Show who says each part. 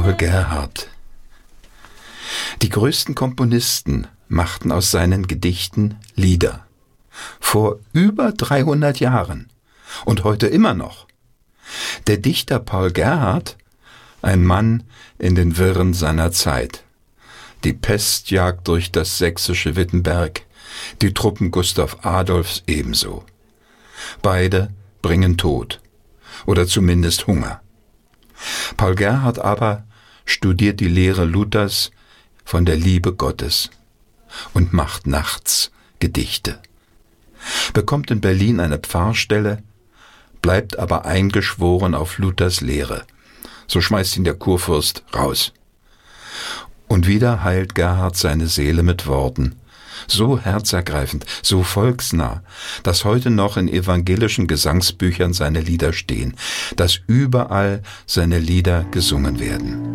Speaker 1: Paul Gerhardt. Die größten Komponisten machten aus seinen Gedichten Lieder. Vor über 300 Jahren und heute immer noch. Der Dichter Paul Gerhardt, ein Mann in den Wirren seiner Zeit. Die Pest jagt durch das sächsische Wittenberg, die Truppen Gustav Adolfs ebenso. Beide bringen Tod oder zumindest Hunger. Paul Gerhardt aber studiert die Lehre Luthers von der Liebe Gottes und macht nachts Gedichte. Bekommt in Berlin eine Pfarrstelle, bleibt aber eingeschworen auf Luthers Lehre. So schmeißt ihn der Kurfürst raus. Und wieder heilt Gerhardt seine Seele mit Worten, so herzergreifend, so volksnah, dass heute noch in evangelischen Gesangsbüchern seine Lieder stehen, dass überall seine Lieder gesungen werden.